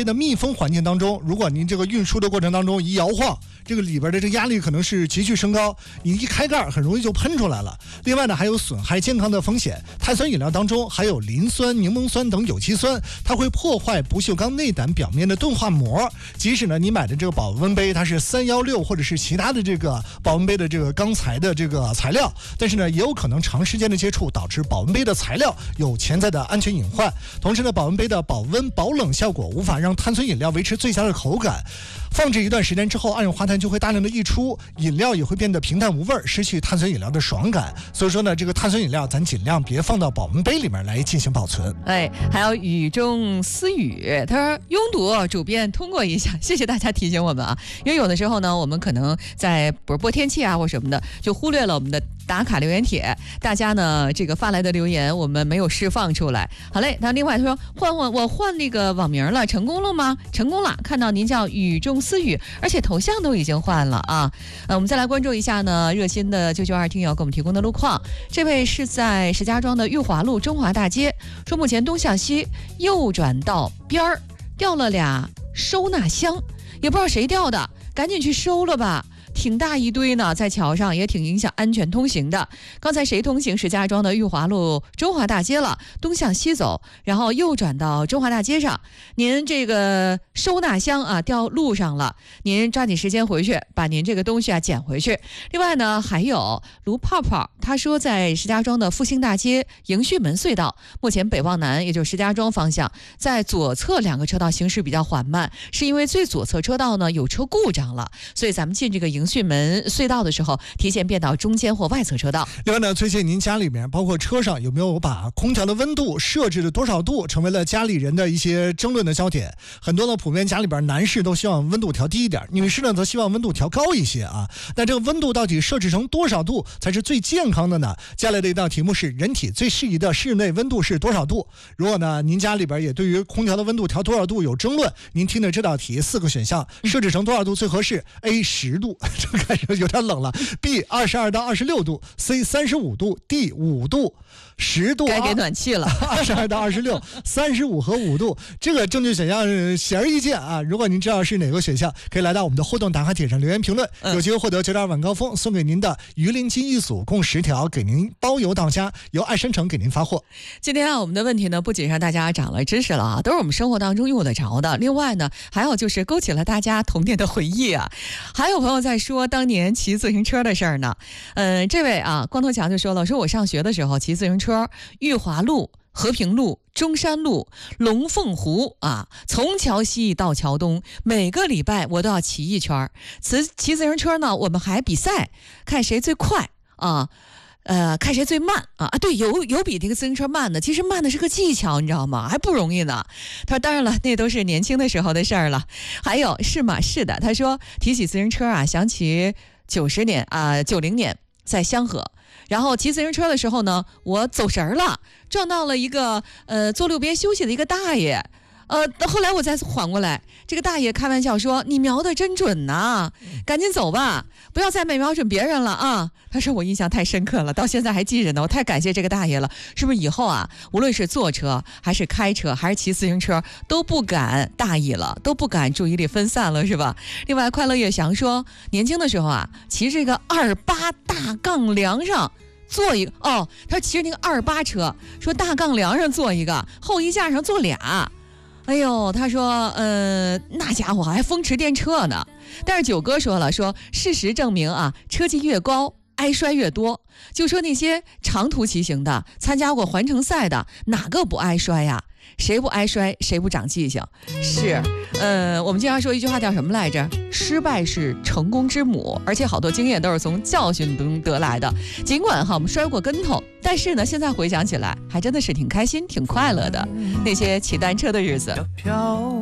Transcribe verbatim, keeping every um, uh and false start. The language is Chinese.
备的密封环境当中，如果您这个运输的过程当中一摇晃，这个里边的这个压力可能是急剧升高，你一开盖很容易就喷出来了。另外呢，还有损害健康的风险。碳酸饮料当中还有磷酸、柠檬酸等有机酸，它会破坏不锈钢内胆表面的钝化膜。即使呢你买的这个保温杯它是三一六或者是其他的这个保温杯的这个钢材的这个材料，但是呢也有可能长时间的接触导致保温杯的材料有潜在的安全隐患。同时呢，保温杯的保温保冷效果无法让碳酸饮料维持最佳的口感。放置一段时间之后，二氧化碳就会大量的溢出，饮料也会变得平淡无味，失去碳酸饮料的爽感。所以说呢，这个碳酸饮料咱尽量别放到保温杯里面来进行保存。 哎，还有雨中私语，他说拥堵，主编通过一下，谢谢大家提醒我们啊，因为有的时候呢，我们可能在不是播天气啊或什么的，就忽略了我们的打卡留言帖，大家呢这个发来的留言我们没有释放出来。好嘞，那另外他说换换我换那个网名了，成功了吗？成功了，看到您叫雨中私语，而且头像都已经换了啊。呃，我们再来关注一下呢，热心的九九二听友给我们提供的路况。这位是在石家庄的裕华路中华大街，说目前东向西右转到边儿掉了俩收纳箱，也不知道谁掉的，赶紧去收了吧。挺大一堆呢，在桥上也挺影响安全通行的。刚才谁通行石家庄的裕华路中华大街了，东向西走，然后右转到中华大街上，您这个收纳箱啊掉路上了，您抓紧时间回去把您这个东西啊捡回去。另外呢，还有卢泡泡，他说在石家庄的复兴大街迎旭门隧道，目前北往南也就是石家庄方向，在左侧两个车道行驶比较缓慢，是因为最左侧车道呢有车故障了，所以咱们进这个迎迅门隧道的时候提前变到中间或外侧车道。 另外呢，最近您家里面包括车上有没有把空调的温度设置的多少度成为了家里人的一些争论的焦点。很多呢普遍家里边男士都希望温度调低一点，女士呢则希望温度调高一些啊。那这个温度到底设置成多少度才是最健康的呢？接下来的一道题目是人体最适宜的室内温度是多少度。如果呢您家里边也对于空调的温度调多少度有争论，您听的这道题四个选项设置成多少度最合适。 A 十度，这开始有点冷了。 B 二十二到二十六度， C 三十五度， D 五度。十度该给暖气了。 二十二到二十六，三十五和五度，这个正确选项显而易见啊！如果您知道是哪个选项，可以来到我们的互动打卡帖上留言评论，有机会获得九点二晚高峰送给您的鱼鳞鸡一组，共十条，给您包邮到家，由爱山城给您发货。 今天啊，我们的问题呢，不仅让大家长了知识了啊，都是我们生活当中用得着的。另外呢，还有就是勾起了大家童年的回忆啊。还有朋友在说当年骑自行车的事儿呢。嗯、呃，这位啊，光头强就说了，说我上学的时候骑自行车。车裕华路、和平路、中山路、龙凤湖啊，从桥西到桥东，每个礼拜我都要骑一圈。骑骑自行车呢，我们还比赛，看谁最快啊，呃，看谁最慢啊啊！对，有有比这个自行车慢的，其实慢的是个技巧，你知道吗？还不容易呢。他说，当然了，那都是年轻的时候的事儿了。还有是吗？是的。他说，提起自行车啊，想起九十年啊，九零年在香河。然后骑自行车的时候呢，我走神了，撞到了一个呃坐路边休息的一个大爷，呃，后来我再缓过来，这个大爷开玩笑说：“你瞄得真准呐，赶紧走吧，不要再没瞄准别人了啊！”他说我印象太深刻了，到现在还记着呢，我太感谢这个大爷了。是不是以后啊，无论是坐车还是开车还是骑自行车，都不敢大意了，都不敢注意力分散了，是吧？另外，快乐月翔说，年轻的时候啊，骑这个二八大杠梁上。坐一个哦，他骑着那个二八车，说大杠梁上坐一个，后衣架上坐俩，哎呦，他说，呃，那家伙还风驰电掣呢。但是九哥说了，说事实证明啊，车技越高，挨摔越多。就说那些长途骑行的，参加过环城赛的，哪个不挨摔呀？谁不挨摔，谁不长记性。是，呃，我们经常说一句话叫什么来着？失败是成功之母，而且好多经验都是从教训中得来的。尽管哈我们摔过跟头，但是呢，现在回想起来，还真的是挺开心、挺快乐的那些骑单车的日子。